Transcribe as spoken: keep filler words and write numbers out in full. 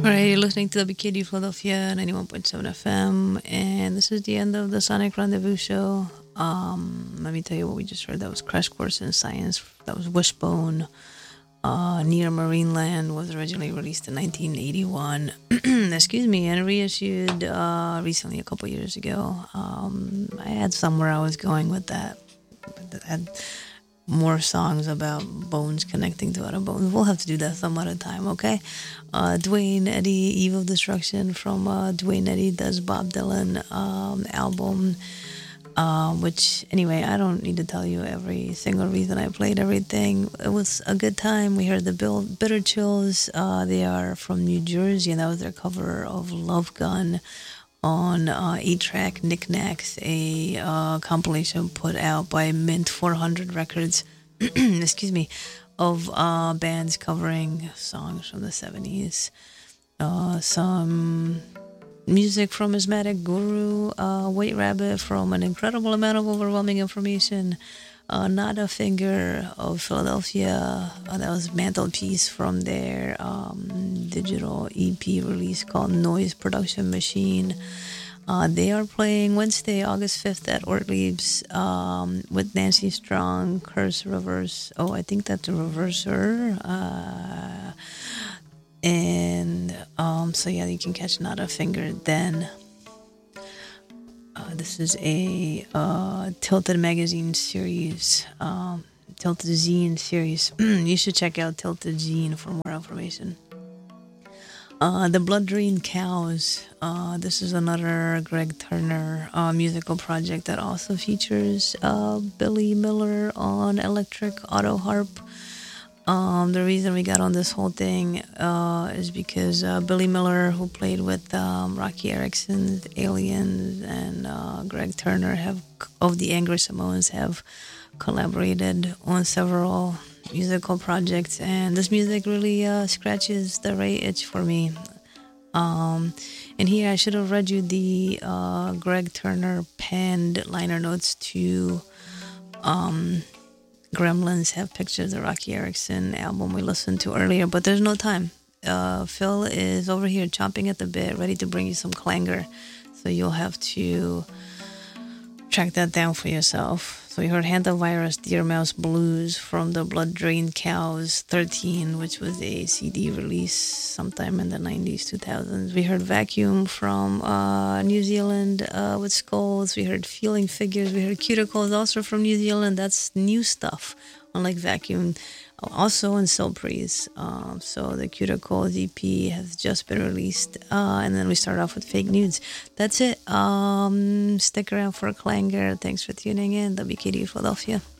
right, you're listening to W K D Philadelphia ninety-one point seven F M, and this is the end of the Sonic Rendezvous show. Um, let me tell you what we just heard. That was Crash Course in Science. That was Wishbone. Uh, Near Marine Land was originally released in nineteen eighty-one. Excuse me, and reissued uh, recently, a couple years ago. Um, I had somewhere I was going with that. That had more songs about bones connecting to other bones. We'll have to do that some other time, okay? Uh, Dwayne Eddy, Eve of Destruction from uh, Dwayne Eddy does Bob Dylan um, album. Uh, which, anyway, I don't need to tell you every single reason I played everything. It was a good time. We heard the Bill Bitter Chills. Uh, they are from New Jersey, and that was their cover of Love Gun on uh, eight-track Knickknacks, a uh, compilation put out by Mint four hundred Records, excuse me, of uh, bands covering songs from the seventies. Uh, some music from Asthmatic Guru, uh, White Rabbit from An Incredible Amount of Overwhelming Information, uh, Not a Finger of Philadelphia, uh, that was Mantelpiece from their um, digital E P release called Noise Production Machine. Uh, they are playing Wednesday, August fifth at Ortlieb's um, with Nancy Strong, Curse Reverse. Oh, I think that's a reverser. Uh, and um, so, yeah, you can catch Not a Finger then. Uh, this is a uh, Tilted Magazine series, um, Tilted Zine series. You should check out Tilted Zine for more information. Uh, the Blood Drained Cows. Uh, this is another Greg Turner uh, musical project that also features uh, Billy Miller on electric auto harp. Um, the reason we got on this whole thing uh, is because uh, Billy Miller, who played with um, Rocky Erickson, Aliens, and uh, Greg Turner have of the Angry Samoans have collaborated on several musical projects, and this music really uh, scratches the right itch for me. Um, and here I should have read you the uh, Greg Turner penned liner notes to um, Gremlins Have Pictures, the Rocky Erickson album we listened to earlier, but there's no time. Uh, Phil is over here chomping at the bit, ready to bring you some clangor, so you'll have to track that down for yourself. So we heard Hantavirus, Deer Mouse Blues from the Blood Drained Cows thirteen, which was a C D release sometime in the nineties, two thousands. We heard Vacuum from uh, New Zealand uh, with Skulls. We heard Feeling Figures. We heard Cuticles, also from New Zealand. That's new stuff, unlike Vacuum. Also in Silbreeze. Um, so the Cuticles E P has just been released. Uh, and then we start off with Fake Nudes. That's it. Um, stick around for a clangor. Thanks for tuning in. W K D Philadelphia.